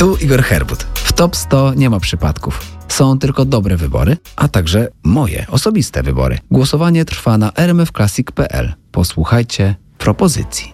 Tu Igor Herbut. W Top 100 nie ma przypadków. Są tylko dobre wybory, a także moje osobiste wybory. Głosowanie trwa na rmfclassic.pl. Posłuchajcie propozycji.